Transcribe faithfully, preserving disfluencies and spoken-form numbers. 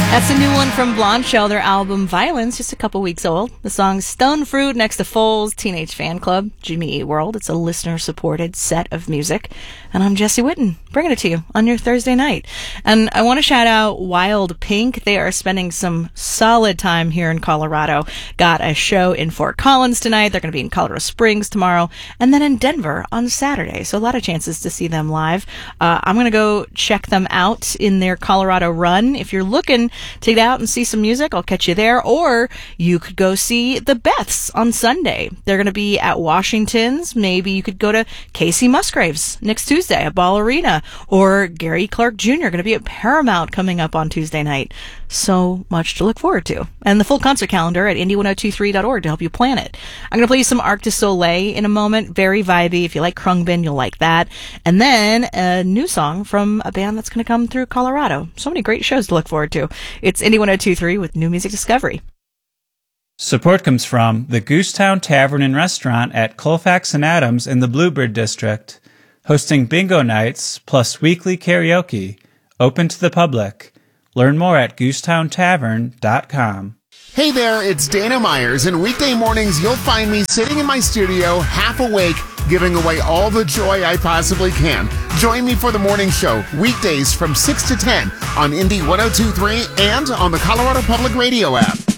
That's a new one from Blondshell, their album Violence, just a couple weeks old. The song's Stone Fruit next to Foles, Teenage Fan Club, Jimmy Eat World. It's a listener-supported set of music. And I'm Jesse Whitten, bringing it to you on your Thursday night. And I want to shout out Wild Pink. They are spending some solid time here in Colorado. Got a show in Fort Collins tonight. They're going to be in Colorado Springs tomorrow. And then in Denver on Saturday. So a lot of chances to see them live. Uh, I'm going to go check them out in their Colorado run. If you're looking to get out and see some music, I'll catch you there. Or you could go see the Beths on Sunday. They're going to be at Washington's. Maybe you could go to Casey Musgraves next Tuesday at Ball Arena. Or Gary Clark Junior going to be at Paramount coming up on Tuesday night. So much to look forward to. And the full concert calendar at indie ten twenty-three dot org to help you plan it. I'm going to play you some Arc du Soleil in a moment. Very vibey. If you like Krungbin, you'll like that. And then a new song from a band that's going to come through Colorado. So many great shows to look forward to. It's Indie ten twenty-three with New Music Discovery. Support comes from the Goosetown Tavern and Restaurant at Colfax and Adams in the Bluebird District, hosting bingo nights plus weekly karaoke, open to the public. Learn more at goosetown tavern dot com. Hey there, it's Dana Myers, and weekday mornings you'll find me sitting in my studio, half awake, giving away all the joy I possibly can. Join me for the morning show, weekdays from six to ten on Indie ten twenty-three and on the Colorado Public Radio app.